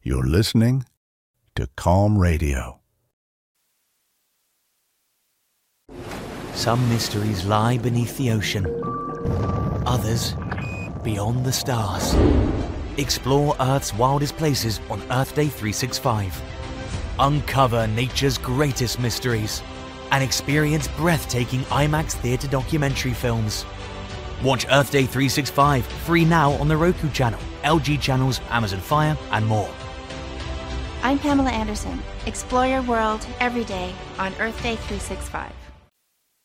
You're listening to Calm Radio. Some mysteries lie beneath the ocean. Others beyond the stars. Explore Earth's wildest places on Earth Day 365. Uncover nature's greatest mysteries and experience breathtaking IMAX theater documentary films. Watch Earth Day 365 free now on the Roku channel, LG channels, Amazon Fire, and more. I'm Pamela Anderson. Explore your world every day on Earth Day 365.